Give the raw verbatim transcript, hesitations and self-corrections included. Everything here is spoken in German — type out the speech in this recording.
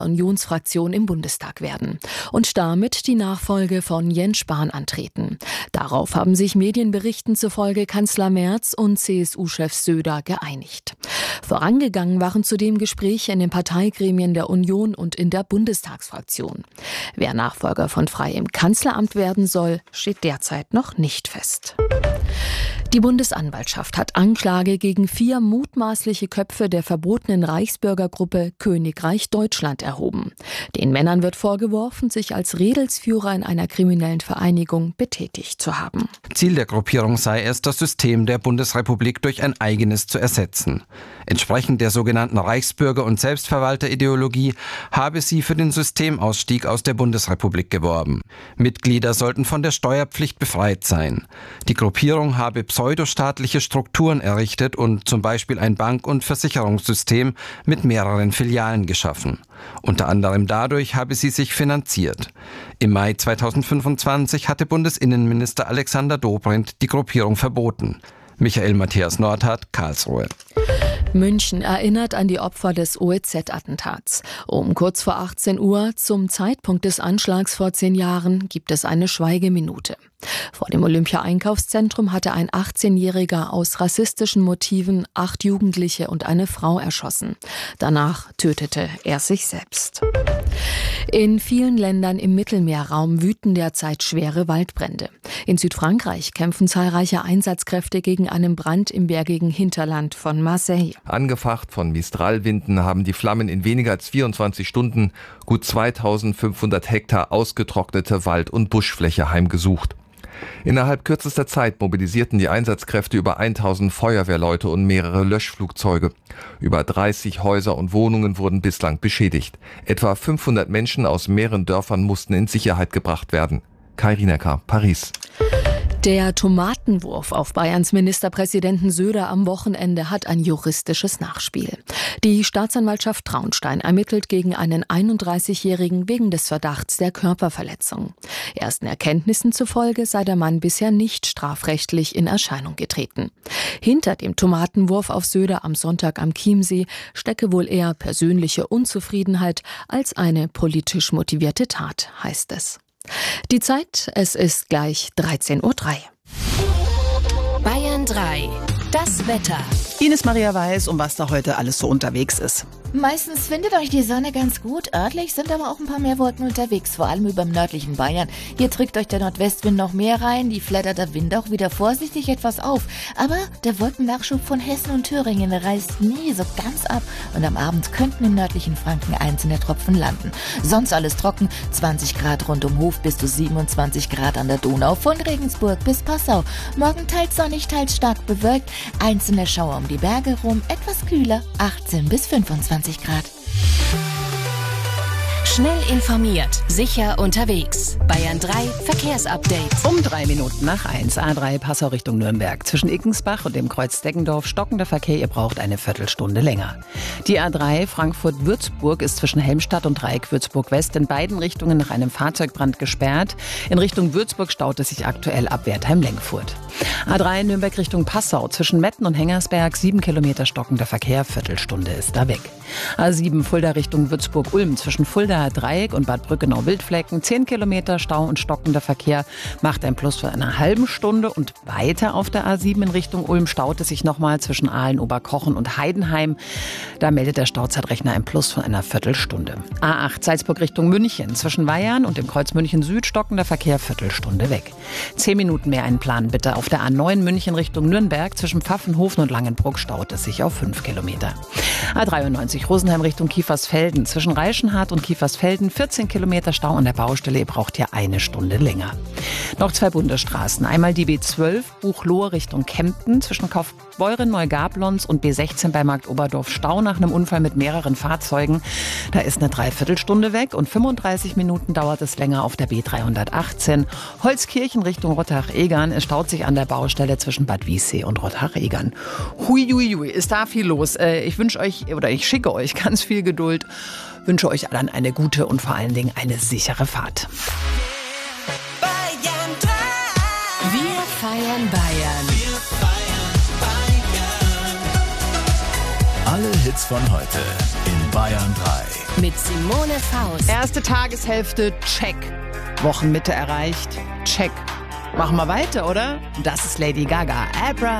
Unionsfraktion im Bundestag werden und damit die Nachfolge von Jens Spahn antreten. Darauf haben sich Medienberichten zufolge Kanzler Merz und C S U-Chef Söder geeinigt. Vorangegangen waren zudem Gespräche in den Parteigremien der Union und in der Bundestagsfraktion. Wer Nachfolger von Frey im Kanzleramt werden soll, steht derzeit noch nicht fest. Die Bundesanwaltschaft hat Anklage gegen vier mutmaßliche Köpfe der verbotenen Reichsbürgergruppe Königreich Deutschland erhoben. Den Männern wird vorgeworfen, sich als Redelsführer in einer kriminellen Vereinigung betätigt zu haben. Ziel der Gruppierung sei es, das System der Bundesrepublik durch ein eigenes zu ersetzen. Entsprechend der sogenannten Reichsbürger- und Selbstverwalterideologie habe sie für den Systemausstieg aus der Bundesrepublik geworben. Mitglieder sollten von der Steuerpflicht befreit sein. Die Gruppierung habe pseudostaatliche Strukturen errichtet und zum Beispiel ein Bank- und Versicherungssystem mit mehreren Filialen geschaffen. Unter anderem dadurch habe sie sich finanziert. Im Mai zweitausendfünfundzwanzig hatte Bundesinnenminister Alexander Dobrindt die Gruppierung verboten. Michael Matthias Nordhardt, Karlsruhe. München erinnert an die Opfer des O E Z-Attentats. Um kurz vor achtzehn Uhr, zum Zeitpunkt des Anschlags vor zehn Jahren, gibt es eine Schweigeminute. Vor dem Olympia-Einkaufszentrum hatte ein achtzehnjähriger aus rassistischen Motiven acht Jugendliche und eine Frau erschossen. Danach tötete er sich selbst. In vielen Ländern im Mittelmeerraum wüten derzeit schwere Waldbrände. In Südfrankreich kämpfen zahlreiche Einsatzkräfte gegen einen Brand im bergigen Hinterland von Marseille. Angefacht von Mistralwinden haben die Flammen in weniger als vierundzwanzig Stunden gut zweitausendfünfhundert Hektar ausgetrocknete Wald- und Buschfläche heimgesucht. Innerhalb kürzester Zeit mobilisierten die Einsatzkräfte über tausend Feuerwehrleute und mehrere Löschflugzeuge. Über dreißig Häuser und Wohnungen wurden bislang beschädigt. Etwa fünfhundert Menschen aus mehreren Dörfern mussten in Sicherheit gebracht werden. Kai Rinecker, Paris. Der Tomatenwurf auf Bayerns Ministerpräsidenten Söder am Wochenende hat ein juristisches Nachspiel. Die Staatsanwaltschaft Traunstein ermittelt gegen einen einunddreißigjährigen wegen des Verdachts der Körperverletzung. Ersten Erkenntnissen zufolge sei der Mann bisher nicht strafrechtlich in Erscheinung getreten. Hinter dem Tomatenwurf auf Söder am Sonntag am Chiemsee stecke wohl eher persönliche Unzufriedenheit als eine politisch motivierte Tat, heißt es. Die Zeit, es ist gleich dreizehn Uhr drei. Bayern drei. Das Wetter. Ines Maria weiß, um was da heute alles so unterwegs ist. Meistens findet euch die Sonne ganz gut. Örtlich sind aber auch ein paar mehr Wolken unterwegs, vor allem über dem nördlichen Bayern. Hier drückt euch der Nordwestwind noch mehr rein, die flattert der Wind auch wieder vorsichtig etwas auf. Aber der Wolkennachschub von Hessen und Thüringen reißt nie so ganz ab und am Abend könnten im nördlichen Franken einzelne Tropfen landen. Sonst alles trocken, zwanzig Grad rund um Hof bis zu siebenundzwanzig Grad an der Donau, von Regensburg bis Passau. Morgen teils sonnig, teils stark bewölkt, einzelne Schauer um die Berge rum, etwas kühler, achtzehn bis fünfundzwanzig Grad. Schnell informiert, sicher unterwegs. Bayern drei Verkehrsupdate. Um drei Minuten nach eins, A drei Passau Richtung Nürnberg. Zwischen Ickensbach und dem Kreuz Deggendorf stockender Verkehr, ihr braucht eine Viertelstunde länger. Die A drei Frankfurt-Würzburg ist zwischen Helmstadt und Dreieck Würzburg-West in beiden Richtungen nach einem Fahrzeugbrand gesperrt. In Richtung Würzburg staut es sich aktuell ab Wertheim-Lenkfurt. A drei Nürnberg Richtung Passau zwischen Metten und Hengersberg, sieben Kilometer stockender Verkehr, Viertelstunde ist da weg. A sieben Fulda Richtung Würzburg-Ulm zwischen Fulda Dreieck und Bad Brückenau-Wildflecken, zehn Kilometer Stau und stockender Verkehr, macht ein Plus von einer halben Stunde. Und weiter auf der A sieben in Richtung Ulm staut es sich nochmal zwischen Aalen, Oberkochen und Heidenheim. Da meldet der Stauzeitrechner ein Plus von einer Viertelstunde. A acht Salzburg Richtung München zwischen Weyarn und dem Kreuz München Süd stockender Verkehr, Viertelstunde weg. Zehn Minuten mehr einplanen bitte. Auf der A neun München Richtung Nürnberg zwischen Pfaffenhofen und Langenbruck staut es sich auf fünf Kilometer. A dreiundneunzig Rosenheim Richtung Kiefersfelden zwischen Reichenhard und Kiefersfelden, vierzehn Kilometer Stau an der Baustelle, ihr braucht hier eine Stunde länger. Noch zwei Bundesstraßen, einmal die B zwölf Buchloe Richtung Kempten zwischen Kaufbeuren, Neugablons und B sechzehn bei Markt Oberdorf Stau nach einem Unfall mit mehreren Fahrzeugen. Da ist eine Dreiviertelstunde weg und fünfunddreißig Minuten dauert es länger auf der B dreihundertachtzehn Holzkirchen Richtung Rottach-Egern. Es staut sich an der Baustelle zwischen Bad Wiessee und Rottach-Egern. Huiuiui, ist da viel los. Ich wünsche euch oder ich schicke euch ganz viel Geduld, wünsche euch dann eine gute und vor allen Dingen eine sichere Fahrt. Bayern drei. Wir feiern Bayern. Wir feiern Bayern. Alle Hits von heute in Bayern drei. Mit Simone Faust. Erste Tageshälfte, check. Wochenmitte erreicht, check. Machen wir weiter, oder? Das ist Lady Gaga. Abra.